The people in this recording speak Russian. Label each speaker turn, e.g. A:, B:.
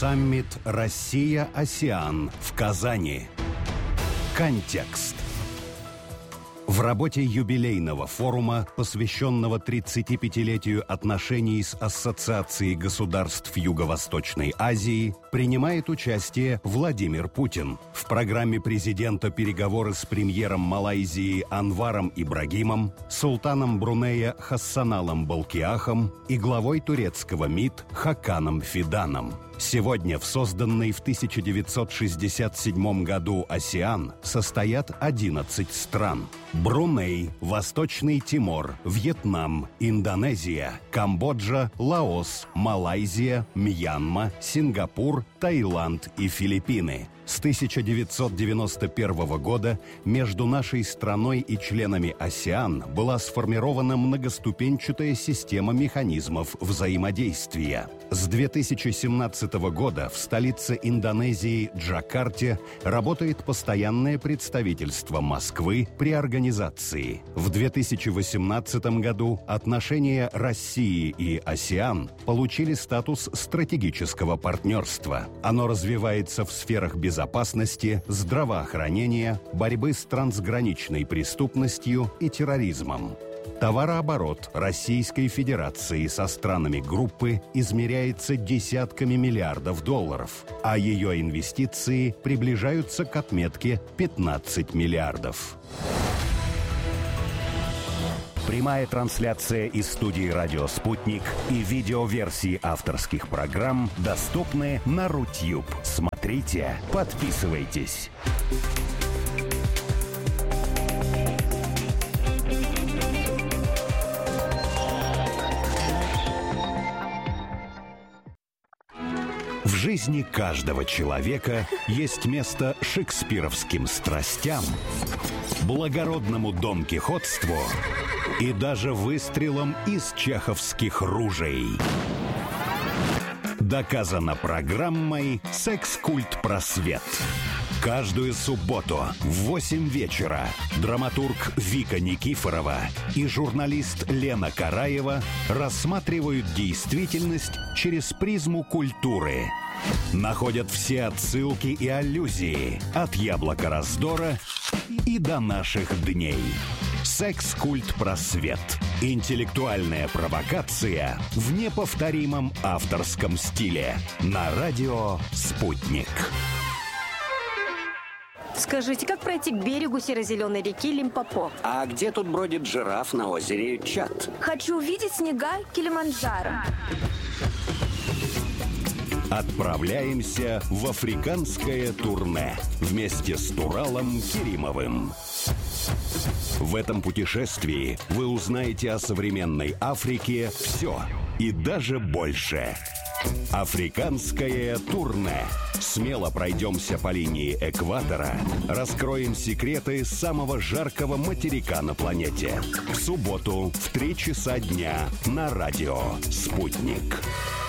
A: Саммит «Россия-АСЕАН» в Казани. Контекст. В работе юбилейного форума, посвященного 35-летию отношений с Ассоциацией государств Юго-Восточной Азии, принимает участие Владимир Путин. В программе президента переговоры с премьером Малайзии Анваром Ибрагимом, султаном Брунея Хассаналом Болкиахом и главой турецкого МИД Хаканом Фиданом. Сегодня в созданной в 1967 году АСЕАН состоят 11 стран. Бруней, Восточный Тимор, Вьетнам, Индонезия, Камбоджа, Лаос, Малайзия, Мьянма, Сингапур, Таиланд и Филиппины. С 1991 года между нашей страной и членами АСЕАН была сформирована многоступенчатая система механизмов взаимодействия. С 2017 года в столице Индонезии Джакарте работает постоянное представительство Москвы при организации. В 2018 году отношения России и АСЕАН получили статус стратегического партнерства. Оно развивается в сферах безопасности, здравоохранения, борьбы с трансграничной преступностью и терроризмом. Товарооборот Российской Федерации со странами группы измеряется десятками миллиардов долларов, а ее инвестиции приближаются к отметке 15 миллиардов. Прямая трансляция из студии «Радио Спутник» и видеоверсии авторских программ доступны на Рутюб. Смотрите, подписывайтесь. В жизни каждого человека есть место шекспировским страстям, благородному донкихотству и даже выстрелом из чеховских ружей. Доказано программой «Секс-культ просвет». Каждую субботу в 8 вечера драматург Вика Никифорова и журналист Лена Караева рассматривают действительность через призму культуры. Находят все отсылки и аллюзии от «Яблока раздора» и до наших дней. «Секс-культ просвет». Интеллектуальная провокация в неповторимом авторском стиле. На радио «Спутник».
B: Скажите, как пройти к берегу серо-зеленой реки Лимпопо?
C: А где тут бродит жираф на озере Чад?
B: Хочу увидеть снега Килиманджаро.
A: Отправляемся в африканское турне вместе с Туралом Керимовым. В этом путешествии вы узнаете о современной Африке все и даже больше. Африканское турне. Смело пройдемся по линии экватора, раскроем секреты самого жаркого материка на планете. В субботу в 3 часа дня на радио «Спутник».